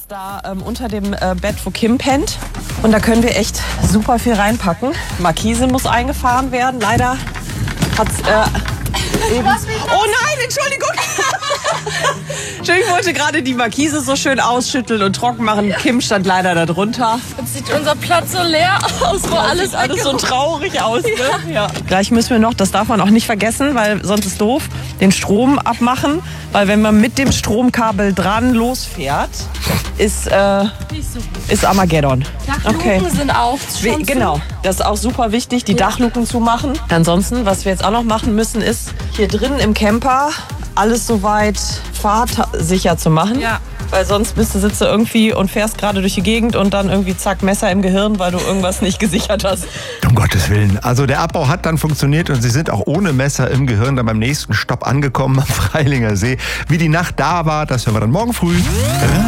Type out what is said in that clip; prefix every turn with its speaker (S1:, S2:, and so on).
S1: da unter dem Bett, wo Kim pennt. Und da können wir echt super viel reinpacken. Markise muss eingefahren werden. Leider hat's eben... Oh nein, Entschuldigung! Ich wollte gerade die Markise so schön ausschütteln und trocken machen. Kim stand leider da drunter.
S2: Jetzt sieht unser Platz so leer aus, wo alles
S1: so traurig aus. Ne? Ja. Gleich müssen wir noch, das darf man auch nicht vergessen, weil sonst ist doof, den Strom abmachen. Weil wenn man mit dem Stromkabel dran losfährt, ist Armageddon.
S2: Dachluken sind auch schon
S1: Genau, das ist auch super wichtig, die Dachluken zu machen. Ansonsten, was wir jetzt auch noch machen müssen, ist hier drin im Camper alles soweit fahrtsicher zu machen.
S2: Ja.
S1: Weil sonst sitzt du irgendwie und fährst gerade durch die Gegend und dann irgendwie zack, Messer im Gehirn, weil du irgendwas nicht gesichert hast.
S3: Um Gottes Willen. Also der Abbau hat dann funktioniert und Sie sind auch ohne Messer im Gehirn dann beim nächsten Stopp angekommen am Freilinger See. Wie die Nacht da war, das hören wir dann morgen früh.